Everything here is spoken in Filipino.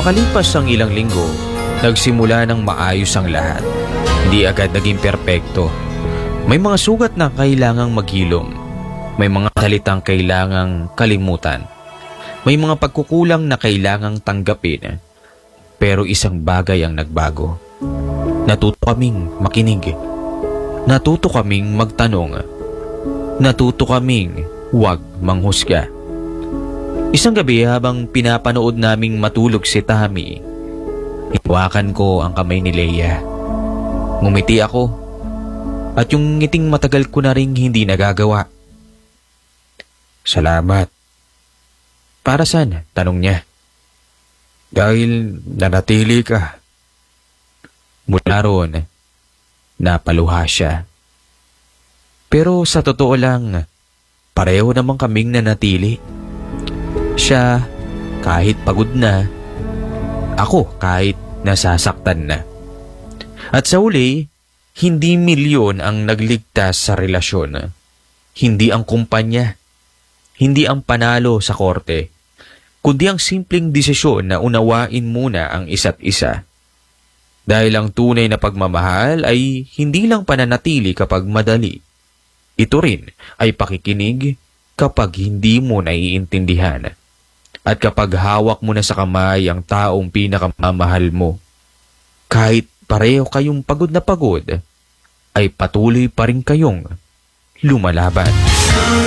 Makalipas ang ilang linggo, nagsimula ng maayos ang lahat. Hindi agad naging perpekto. May mga sugat na kailangang maghilom. May mga salitang kailangang kalimutan. May mga pagkukulang na kailangang tanggapin. Pero isang bagay ang nagbago. Natuto kaming makinig. Natuto kaming magtanong. Natuto kaming huwag manghusga. Isang gabi habang pinapanood naming matulog si Tami, hinawakan ko ang kamay ni Leia. Ngumiti ako at yung ngiting matagal ko na ring hindi nagagawa. Salamat. Para saan? Tanong niya. Dahil nanatili ka. Mula roon, napaluha siya. Pero sa totoo lang, pareho naman kaming nanatili. Siya kahit pagod na, ako kahit nasasaktan na. At sa uli, hindi milyon ang nagligtas sa relasyon. Hindi ang kumpanya, hindi ang panalo sa korte, kundi ang simpleng desisyon na unawain muna ang isa't isa. Dahil ang tunay na pagmamahal ay hindi lang pananatili kapag madali. Ito rin ay pakikinig kapag hindi mo naiintindihan. At kapag hawak mo na sa kamay ang taong pinakamamahal mo, kahit pareho kayong pagod na pagod, ay patuloy pa rin kayong lumalaban.